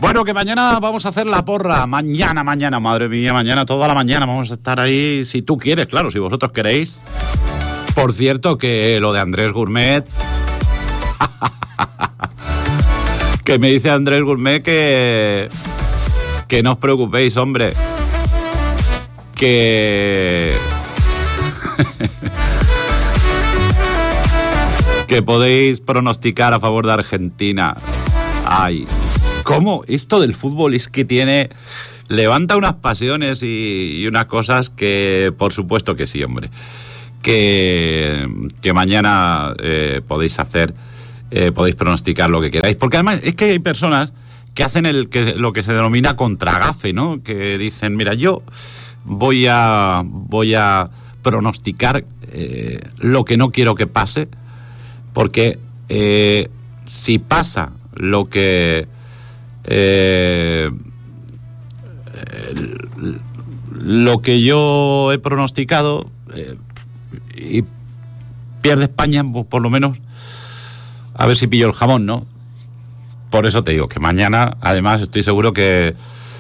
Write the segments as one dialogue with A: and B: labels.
A: Bueno, que mañana vamos a hacer la porra. Mañana, madre mía, mañana toda la mañana vamos a estar ahí, si tú quieres, claro, si vosotros queréis. Por cierto, que lo de Andrés Gourmet... que me dice Andrés Gourmet que no os preocupéis, hombre. Que... que podéis pronosticar a favor de Argentina. Ay, ¿cómo? Esto del fútbol es que levanta unas pasiones y unas cosas que, por supuesto que sí, hombre. Que mañana podéis pronosticar lo que queráis. Porque además es que hay personas que hacen lo que se denomina contragafe, ¿no? Que dicen, mira, yo voy a pronosticar lo que no quiero que pase, porque si pasa lo que yo he pronosticado y pierde España, pues por lo menos a ver si pillo el jamón, ¿no? Por eso te digo que mañana, además, estoy seguro que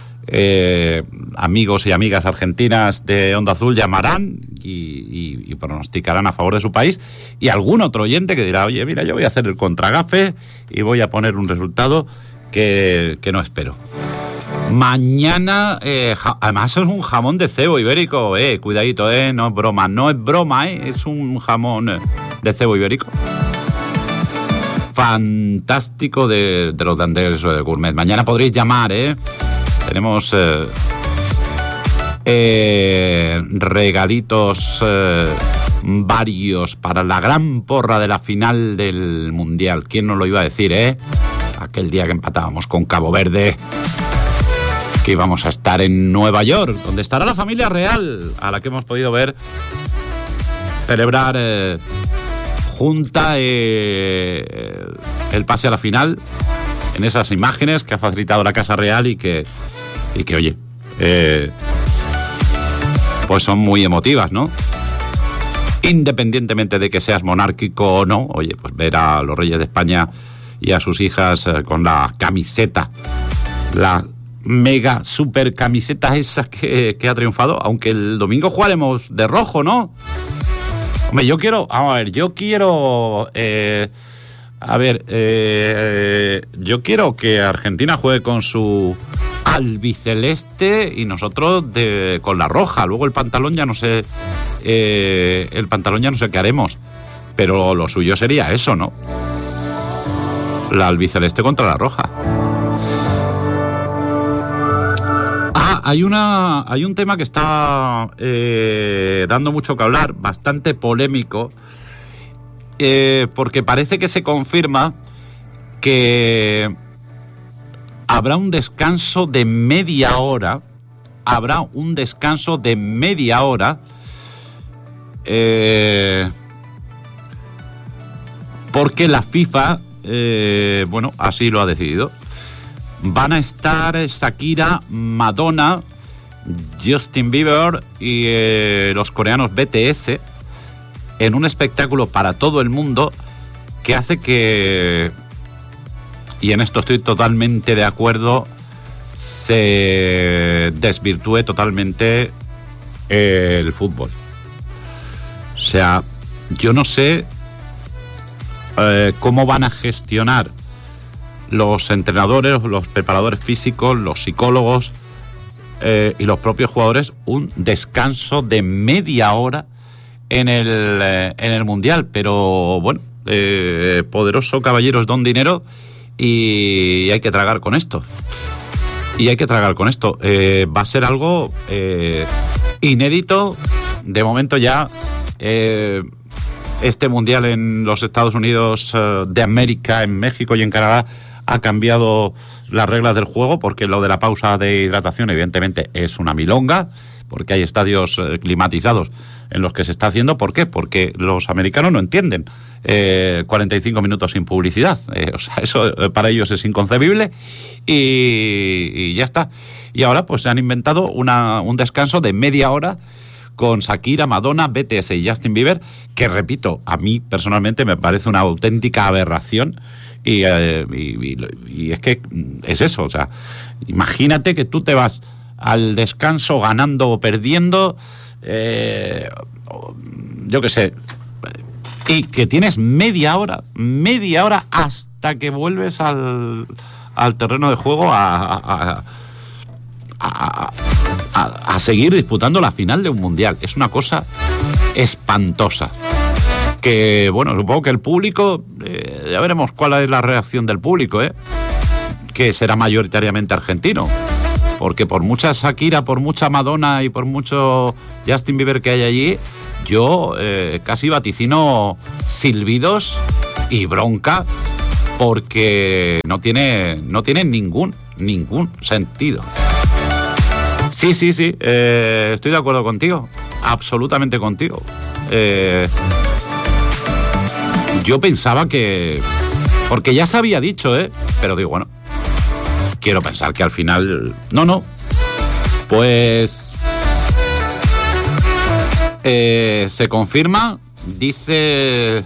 A: amigos y amigas argentinas de Onda Azul llamarán y pronosticarán a favor de su país, y algún otro oyente que dirá, oye, mira, yo voy a hacer el contragafe y voy a poner un resultado que no espero. Mañana, además es un jamón de cebo ibérico, cuidadito, no es broma, es un jamón de cebo ibérico. Fantástico de los de Andrés Gourmet. Mañana podréis llamar, Tenemos regalitos varios para la gran porra de la final del Mundial. ¿Quién nos lo iba a decir, Aquel día que empatábamos con Cabo Verde, que íbamos a estar en Nueva York, donde estará la familia real, a la que hemos podido ver celebrar junta el pase a la final en esas imágenes que ha facilitado la Casa Real y que oye, pues son muy emotivas, ¿no? Independientemente de que seas monárquico o no, oye, pues ver a los reyes de España y a sus hijas con la camiseta, la mega super camiseta esa que ha triunfado, aunque el domingo jugaremos de rojo, ¿no? Hombre, yo quiero que Argentina juegue con su albiceleste y nosotros con la roja. Luego el pantalón ya no sé qué haremos, pero lo suyo sería eso, ¿no? La albiceleste contra la roja. Hay un tema que está dando mucho que hablar, bastante polémico, porque parece que se confirma que habrá un descanso de media hora. Porque la FIFA, así lo ha decidido. Van a estar Shakira, Madonna, Justin Bieber y los coreanos BTS en un espectáculo para todo el mundo que hace que, y en esto estoy totalmente de acuerdo, se desvirtúe totalmente el fútbol. O sea, yo no sé cómo van a gestionar los entrenadores, los preparadores físicos, los psicólogos y los propios jugadores un descanso de media hora en el Mundial. Pero bueno, poderoso caballero es don dinero y hay que tragar con esto. Va a ser algo inédito. De momento ya este Mundial en los Estados Unidos de América, en México y en Canadá ha cambiado las reglas del juego, porque lo de la pausa de hidratación evidentemente es una milonga, porque hay estadios climatizados en los que se está haciendo. ¿Por qué? Porque los americanos no entienden 45 minutos sin publicidad. O sea, eso para ellos es inconcebible y ya está. Y ahora pues se han inventado un descanso de media hora con Shakira, Madonna, BTS y Justin Bieber, que repito, a mí personalmente me parece una auténtica aberración Y es que es eso, o sea, imagínate que tú te vas al descanso ganando o perdiendo, yo qué sé, y que tienes media hora hasta que vuelves al terreno de juego a seguir disputando la final de un mundial. Es una cosa espantosa. Que, bueno, supongo que el público, ya veremos cuál es la reacción del público, que será mayoritariamente argentino. Porque por mucha Shakira, por mucha Madonna y por mucho Justin Bieber que hay allí, yo casi vaticino silbidos y bronca, porque no tiene ningún sentido. Sí, estoy de acuerdo contigo, absolutamente contigo. Yo pensaba que... Porque ya se había dicho, pero digo, bueno, quiero pensar que al final... No. Pues... se confirma, dicen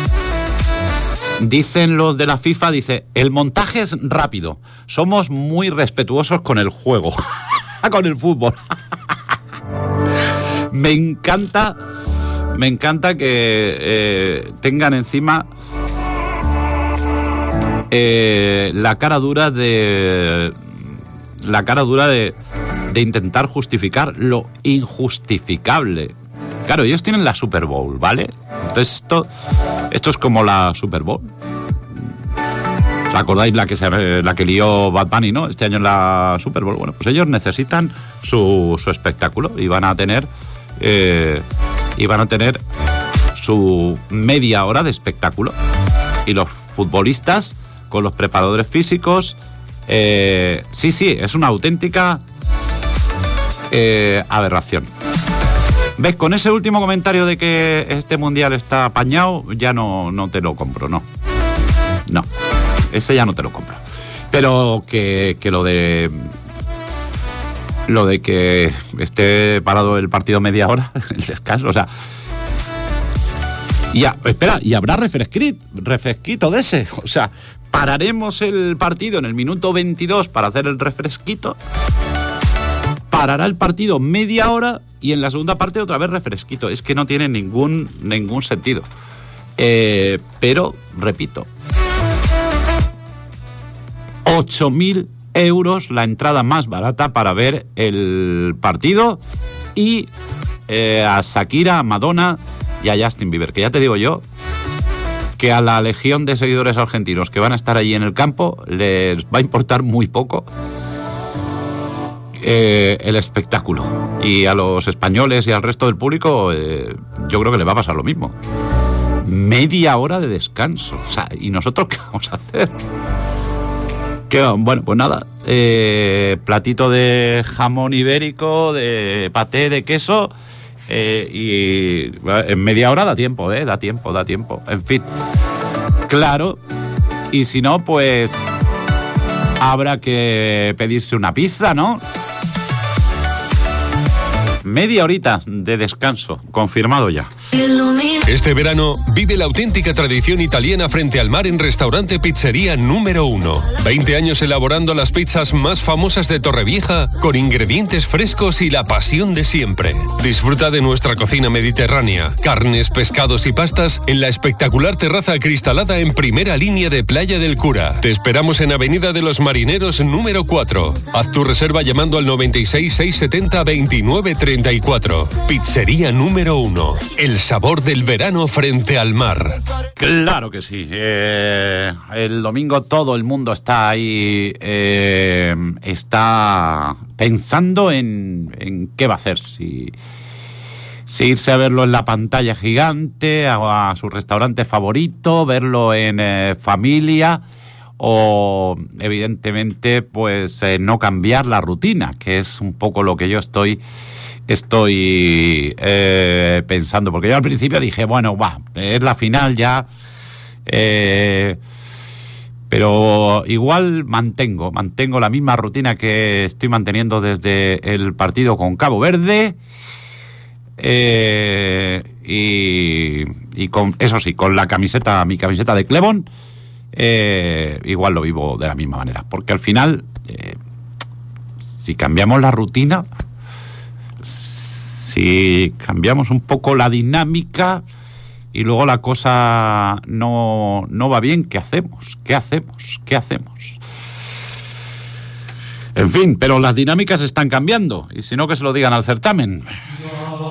A: los de la FIFA, dice, el montaje es rápido, somos muy respetuosos con el juego, con el fútbol. Me encanta que tengan encima la cara dura de intentar justificar lo injustificable. Claro, ellos tienen la Super Bowl, ¿vale? Entonces esto es como la Super Bowl. ¿Os acordáis la que lió Bad Bunny, ¿no? Este año en la Super Bowl. Bueno, pues ellos necesitan su espectáculo y van a tener su media hora de espectáculo. Y los futbolistas con los preparadores físicos, sí, es una auténtica aberración. ¿Ves? Con ese último comentario de que este mundial está apañado, ya no te lo compro, no. No, ese ya no te lo compro. Pero que lo de que esté parado el partido media hora, el descanso, o sea... Ya, espera, y habrá refresquito de ese. O sea, pararemos el partido en el minuto 22 para hacer el refresquito. Parará el partido media hora y en la segunda parte otra vez refresquito. Es que no tiene ningún sentido. Pero, repito, 8.000 euros la entrada más barata para ver el partido y a Shakira, a Madonna y a Justin Bieber, que ya te digo yo que a la legión de seguidores argentinos que van a estar allí en el campo les va a importar muy poco el espectáculo, y a los españoles y al resto del público yo creo que le va a pasar lo mismo. Media hora de descanso, o sea, ¿y nosotros qué vamos a hacer? Bueno, pues nada, platito de jamón ibérico, de paté de queso, y en media hora da tiempo, da tiempo, en fin. Claro, y si no, pues habrá que pedirse una pizza, ¿no? Media horita de descanso, confirmado ya.
B: Este verano vive la auténtica tradición italiana frente al mar en Restaurante Pizzería Número 1. 20 años elaborando las pizzas más famosas de Torrevieja con ingredientes frescos y la pasión de siempre. Disfruta de nuestra cocina mediterránea, carnes, pescados y pastas en la espectacular terraza acristalada en primera línea de Playa del Cura. Te esperamos en Avenida de los Marineros número 4. Haz tu reserva llamando al 96 670 29 34. Pizzería Número 1. El sabor del verano frente al mar.
A: Claro que sí. El domingo todo el mundo está ahí, está pensando en qué va a hacer. Si irse a verlo en la pantalla gigante, a su restaurante favorito, verlo en familia, o evidentemente pues no cambiar la rutina, que es un poco lo que yo estoy pensando, porque yo al principio dije, bueno, es la final ya, pero igual mantengo la misma rutina que estoy manteniendo desde el partido con Cabo Verde, y con, eso sí, con mi camiseta de Clebón, igual lo vivo de la misma manera. Porque al final, si cambiamos la rutina, si cambiamos un poco la dinámica y luego la cosa no va bien, ¿qué hacemos? ¿Qué hacemos? ¿Qué hacemos? En fin, pero las dinámicas están cambiando, y si no, que se lo digan al certamen.